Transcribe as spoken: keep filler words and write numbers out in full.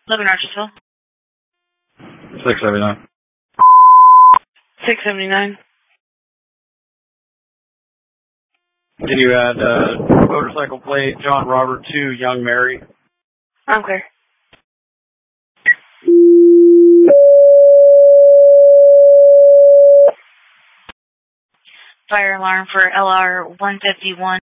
Living Archersville. six seventy-nine. six seventy-nine. Can you add uh, motorcycle plate John Robert to Young Mary? I'm clear. Fire alarm for L R one fifty-one.